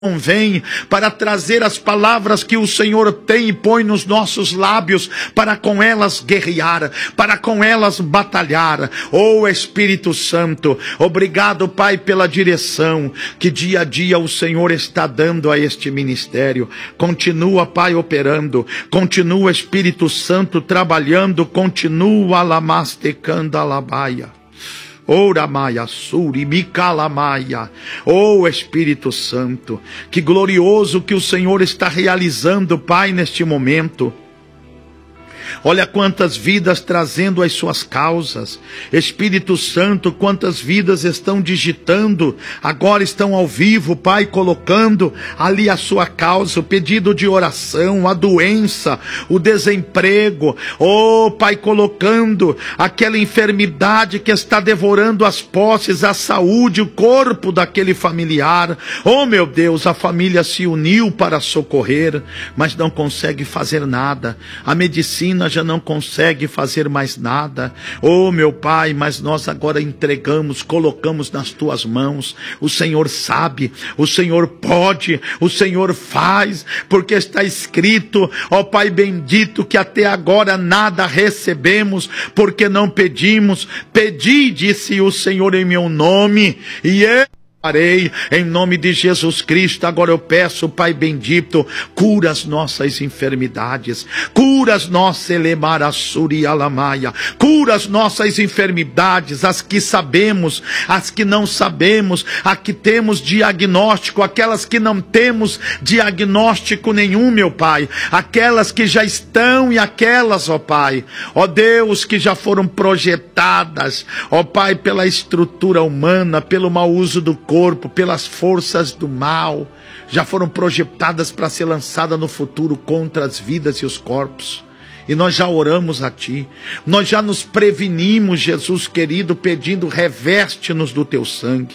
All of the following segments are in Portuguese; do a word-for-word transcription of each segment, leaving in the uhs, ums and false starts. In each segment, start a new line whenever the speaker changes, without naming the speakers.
convém, para trazer as palavras que o Senhor tem e põe nos nossos lábios, para com elas guerrear, para com elas batalhar. Oh Espírito Santo, obrigado, Pai, pela direção que dia a dia o Senhor está dando a este ministério. Continua, Pai, operando, continua, Espírito Santo, trabalhando, continua lamastecando a labaia. Ora maia suri micalamaya. Oh Espírito Santo, que glorioso que o Senhor está realizando, Pai, neste momento. Olha quantas vidas trazendo as suas causas. Espírito Santo, quantas vidas estão digitando, agora estão ao vivo, Pai, colocando ali a sua causa, o pedido de oração, a doença, o desemprego. Oh, Pai, colocando aquela enfermidade que está devorando as posses, a saúde, o corpo daquele familiar. Oh, meu Deus, a família se uniu para socorrer, mas não consegue fazer nada. A medicina já não consegue fazer mais nada. Oh meu Pai, mas nós agora entregamos, colocamos nas tuas mãos. O Senhor sabe, o Senhor pode, o Senhor faz, porque está escrito, ó Pai bendito, que até agora nada recebemos, porque não pedimos. Pedi, disse o Senhor, em meu nome, e eu farei, em nome de Jesus Cristo. Agora eu peço, Pai bendito, cura as nossas enfermidades, cura as nossas elemarassurialamaia, cura as nossas enfermidades, as que sabemos, as que não sabemos, as que temos diagnóstico, aquelas que não temos diagnóstico nenhum, meu Pai, aquelas que já estão e aquelas, ó Pai, ó Deus, que já foram projetadas, ó Pai, pela estrutura humana, pelo mau uso do corpo, pelas forças do mal, já foram projetadas para ser lançada no futuro contra as vidas e os corpos. E nós já oramos a Ti, nós já nos prevenimos, Jesus querido, pedindo, reveste-nos do Teu sangue.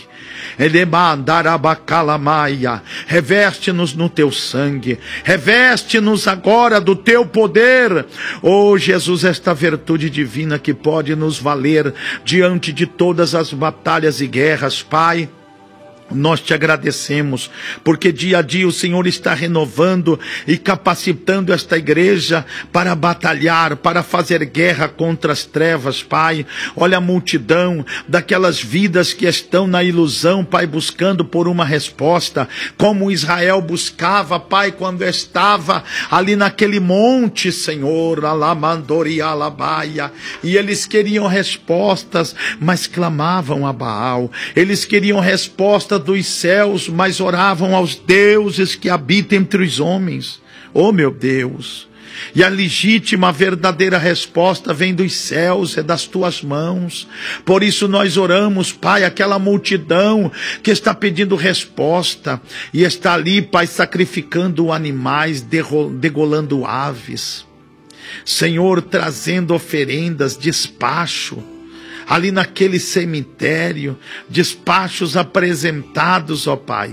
Reveste-nos no Teu sangue, reveste-nos agora do Teu poder. Oh Jesus, esta virtude divina que pode nos valer diante de todas as batalhas e guerras, Pai. Nós te agradecemos, porque dia a dia o Senhor está renovando e capacitando esta igreja para batalhar, para fazer guerra contra as trevas, Pai. Olha a multidão daquelas vidas que estão na ilusão, Pai, buscando por uma resposta, como Israel buscava, Pai, quando estava ali naquele monte, Senhor, Alamandorialabaia, e eles queriam respostas, mas clamavam a Baal. Eles queriam respostas dos céus, mas oravam aos deuses que habitam entre os homens. Oh meu Deus, e a legítima, a verdadeira resposta vem dos céus, é das tuas mãos. Por isso nós oramos, Pai, aquela multidão que está pedindo resposta e está ali, Pai, sacrificando animais, degolando aves, Senhor, trazendo oferendas, despacho ali naquele cemitério, despachos apresentados, ó Pai,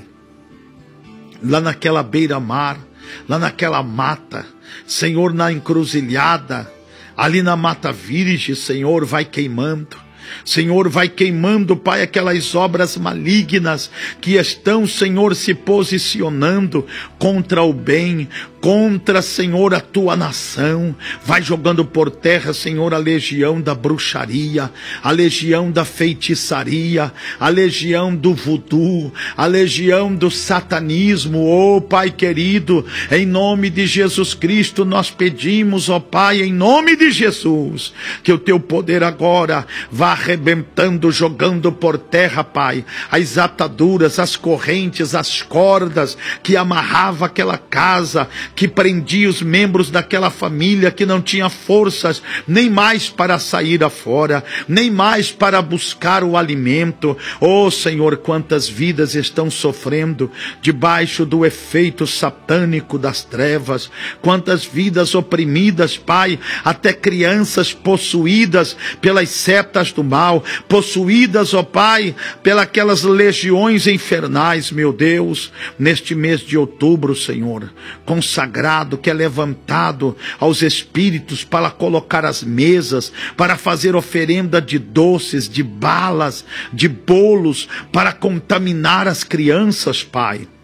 lá naquela beira-mar, lá naquela mata, Senhor, na encruzilhada, ali na mata virgem, Senhor, vai queimando. Senhor, vai queimando, Pai, aquelas obras malignas que estão, Senhor, se posicionando contra o bem, contra, Senhor, a tua nação. Vai jogando por terra, Senhor, a legião da bruxaria, a legião da feitiçaria, a legião do voodoo, a legião do satanismo. Oh Pai querido, em nome de Jesus Cristo nós pedimos, ó Pai, em nome de Jesus, que o teu poder agora vá arrebentando, jogando por terra, Pai, as ataduras, as correntes, as cordas que amarrava aquela casa, que prendia os membros daquela família que não tinha forças nem mais para sair afora, nem mais para buscar o alimento. Oh Senhor, quantas vidas estão sofrendo debaixo do efeito satânico das trevas, quantas vidas oprimidas, Pai, até crianças possuídas pelas setas do mal, possuídas, ó Pai, pelas legiões infernais, meu Deus. Neste mês de outubro, Senhor, consagrado, que é levantado aos espíritos para colocar as mesas, para fazer oferenda de doces, de balas, de bolos, para contaminar as crianças, Pai.